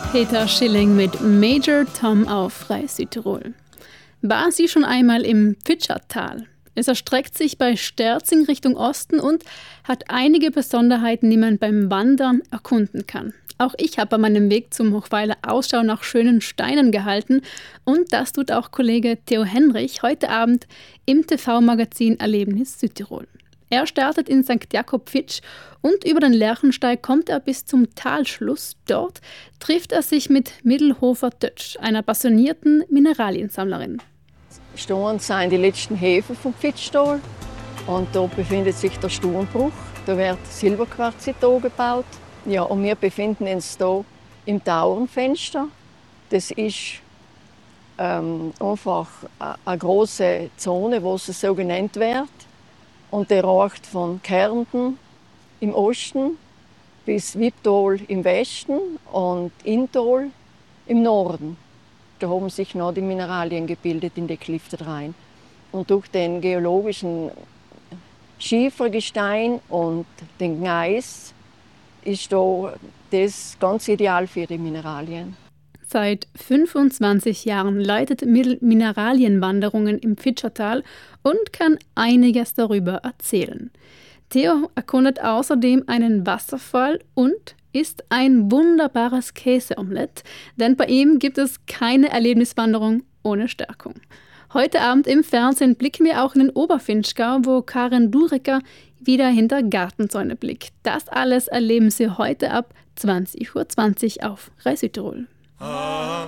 Peter Schilling mit Major Tom auf Reis Südtirol. War sie schon einmal im Pfitschertal? Es erstreckt sich bei Sterzing Richtung Osten und hat einige Besonderheiten, die man beim Wandern erkunden kann. Auch ich habe bei meinem Weg zum Hochweiler Ausschau nach schönen Steinen gehalten und das tut auch Kollege Theo Henrich heute Abend im TV-Magazin Erlebnis Südtirol. Er startet in St. Jakob-Fitsch und über den Lerchensteig kommt er bis zum Talschluss. Dort trifft er sich mit Middelhofer Tötsch, einer passionierten Mineraliensammlerin. Storen sind die letzten Häfen vom Pfitschtal und dort befindet sich der Sturmbruch. Da wird Silberquarz gebaut. Ja, und wir befinden uns hier im Tauernfenster. Das ist einfach eine große Zone, wo es so genannt wird. Und der reicht von Kärnten im Osten bis Wipptal im Westen und Inntal im Norden. Da haben sich noch die Mineralien gebildet in die Klifte rein. Und durch den geologischen Schiefergestein und den Gneis ist da das ganz ideal für die Mineralien. Seit 25 Jahren leitet Mineralienwanderungen im Pfitschertal und kann einiges darüber erzählen. Theo erkundet außerdem einen Wasserfall und isst ein wunderbares Käseomelett, denn bei ihm gibt es keine Erlebniswanderung ohne Stärkung. Heute Abend im Fernsehen blicken wir auch in den Oberfinchgau, wo Karin Durecker wieder hinter Gartenzäune blickt. Das alles erleben Sie heute ab 20:20 Uhr auf Reis Südtirol.